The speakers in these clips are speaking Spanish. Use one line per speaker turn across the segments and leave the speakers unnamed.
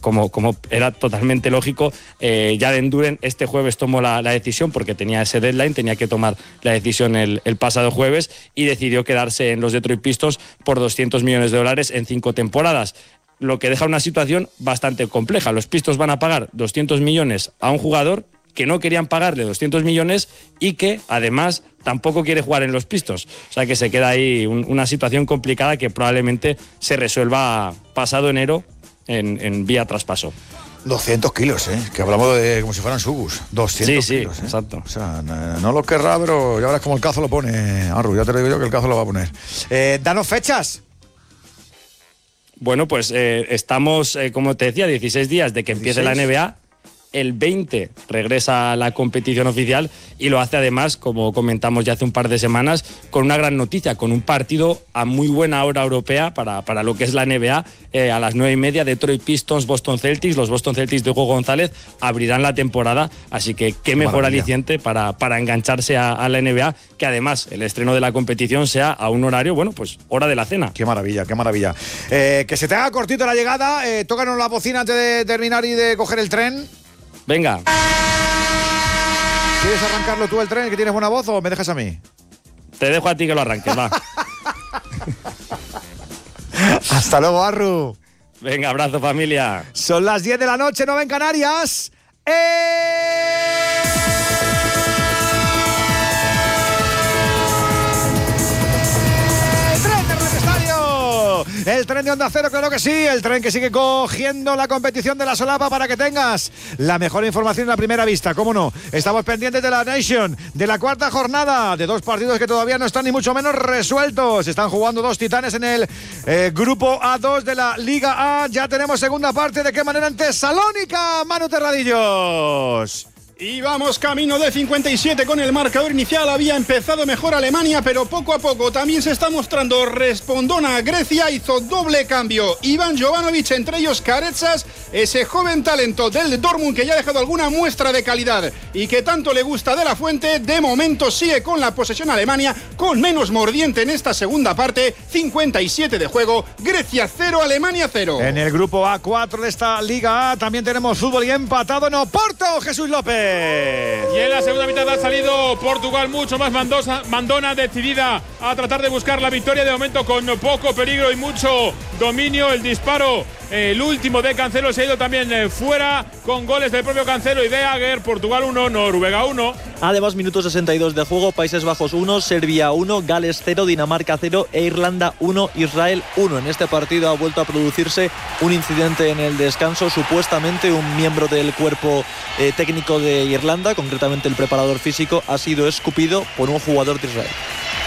como era totalmente lógico, Jadon Duren este jueves tomó la decisión, porque tenía ese deadline, tenía que tomar la decisión el pasado jueves, y decidió quedarse en los Detroit Pistons por $200 millones en 5 temporadas. Lo que deja una situación bastante compleja. Los Pistons van a pagar 200 millones a un jugador que no querían pagarle 200 millones y que, además, tampoco quiere jugar en los Pistons. O sea que se queda ahí una situación complicada que probablemente se resuelva pasado enero en vía traspaso.
200 kilos, que hablamos de como si fueran sugus. 200 kilos.
Sí, exacto.
O sea, no lo querrá, pero ya verás cómo el Cazo lo pone, Arru. Ya te lo digo yo que el Cazo lo va a poner. Danos fechas.
Bueno, pues estamos, como te decía, 16 días de que empiece la NBA. El 20 regresa a la competición oficial y lo hace además, como comentamos ya hace un par de semanas, con una gran noticia, con un partido a muy buena hora europea para lo que es la NBA. A las 9:30, Detroit Pistons, Boston Celtics. Los Boston Celtics de Hugo González abrirán la temporada, así que qué mejor aliciente para engancharse a la NBA, que además el estreno de la competición sea a un horario, bueno, pues hora de la cena.
Qué maravilla, qué maravilla. Que se te haga cortito la llegada, tócanos la bocina antes de terminar y de coger el tren.
Venga.
¿Quieres arrancarlo tú el tren, que tienes buena voz, o me dejas a mí?
Te dejo a ti que lo arranques, va.
Hasta luego, Arru.
Venga, abrazo, familia.
Son las 10 de la noche, 9 en Canarias. El tren de Onda Cero, claro que sí. El tren que sigue cogiendo la competición de la solapa para que tengas la mejor información a primera vista. ¿Cómo no? Estamos pendientes de la Nation, de la cuarta jornada, de 2 partidos que todavía no están ni mucho menos resueltos. Están jugando 2 titanes en el grupo A2 de la Liga A. Ya tenemos segunda parte. ¿De qué manera en Tesalónica, Manu Terradillos?
Y vamos camino de 57 con el marcador inicial. Había empezado mejor Alemania, pero poco a poco también se está mostrando respondona. Grecia hizo doble cambio. Iván Jovanovic, entre ellos Caretsas, ese joven talento del Dortmund que ya ha dejado alguna muestra de calidad y que tanto le gusta de la Fuente. De momento sigue con la posesión Alemania, con menos mordiente en esta segunda parte. 57 de juego, Grecia 0, Alemania 0.
En el grupo A4 de esta Liga A también tenemos fútbol y empatado en Oporto, Jesús López.
Y en la segunda mitad ha salido Portugal mucho más mandona, decidida a tratar de buscar la victoria, de momento con poco peligro y mucho dominio. El disparo, el último de Cancelo, se ha ido también fuera, con goles del propio Cancelo y de Aguer. Portugal 1, Noruega 1.
Además, minutos 62 de juego, Países Bajos 1, Serbia 1, Gales 0, Dinamarca 0 e Irlanda 1, Israel 1. En este partido ha vuelto a producirse un incidente en el descanso. Supuestamente un miembro del cuerpo técnico de Irlanda, concretamente el preparador físico, ha sido escupido por un jugador de Israel.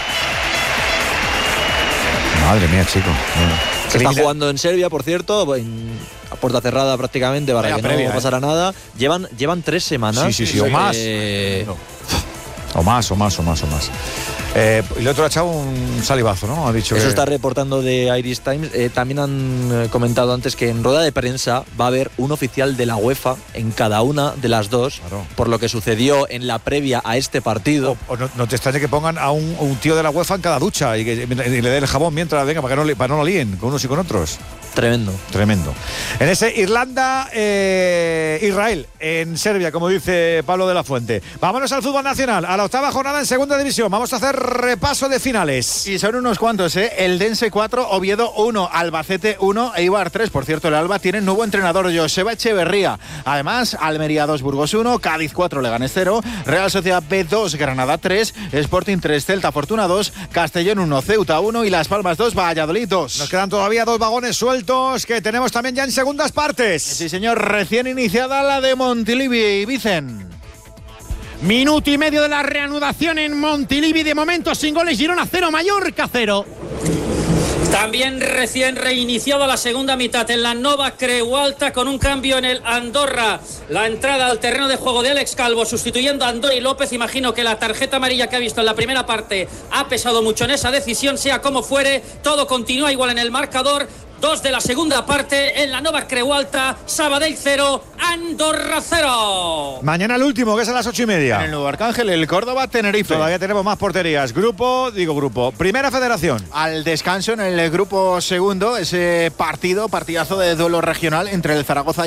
Madre mía, chico.
Se está jugando en Serbia, por cierto, a puerta cerrada prácticamente, para que no pasara nada. Llevan 3 semanas.
Sí, o más. O más. Y el otro ha echado un salivazo, ¿no? Ha dicho
eso
que...
está reportando de Irish Times. También han comentado antes que en rueda de prensa va a haber un oficial de la UEFA en cada una de las dos, claro, por lo que sucedió en la previa a este partido.
O no te extrañe que pongan a un tío de la UEFA en cada ducha y le dé el jabón mientras venga, para que no lo líen con unos y con otros.
Tremendo.
En ese Irlanda-Israel, en Serbia, como dice Pablo de la Fuente. Vámonos al fútbol nacional, a la 8ª jornada en segunda división. Vamos a hacer repaso de finales.
Y son unos cuantos, El Dense 4, Oviedo 1, Albacete 1, Eibar 3. Por cierto, el Alba tiene nuevo entrenador, Joseba Echeverría. Además, Almería 2, Burgos 1, Cádiz 4, Leganés 0, Real Sociedad B 2, Granada 3, Sporting 3, Celta Fortuna 2, Castellón 1, Ceuta 1 y Las Palmas 2, Valladolid 2.
Nos quedan todavía 2 vagones sueltos que tenemos también ya en segundas partes.
Sí, señor, recién iniciada la de Montilivi, Vicen. Minuto y medio de la reanudación en Montilivi, de momento sin goles. Girona 0, Mallorca 0.
También recién reiniciada la segunda mitad en la Nova Creu Alta, con un cambio en el Andorra. La entrada al terreno de juego de Alex Calvo sustituyendo a Andoni López. Imagino que la tarjeta amarilla que ha visto en la primera parte ha pesado mucho en esa decisión. Sea como fuere, todo continúa igual en el marcador. 2 de la segunda parte en la Nova Creu Alta. Sabadell 0, Andorra 0.
Mañana el último, que es a las 8:30.
En el Nuevo Arcángel, el Córdoba Tenerife.
Todavía tenemos más porterías. Grupo. Primera Federación.
Al descanso en el grupo segundo, ese partidazo de duelo regional entre el Zaragoza